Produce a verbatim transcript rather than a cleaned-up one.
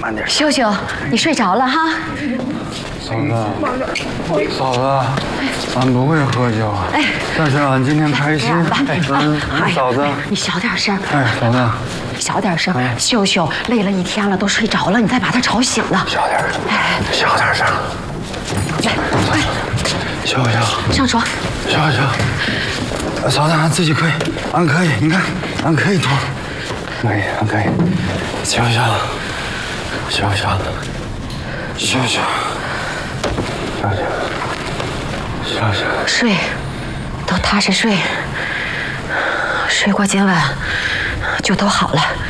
慢点。 秀秀，你睡着了哈？ 嫂子，嫂子，俺不会喝酒，哎，但是俺今天开心。嗯，嫂子， 你小点声。 哎，嫂子， 小点声。秀秀累了一天了，都睡着了，你再把她吵醒了。 小点声，小点声。 来，快， 秀秀， 上床。 秀秀，嫂子，俺自己可以，俺可以，你看，俺可以脱，可以，俺可以。秀秀，秀秀，秀秀。小小，小小， 睡，都踏实睡，睡过今晚就都好了。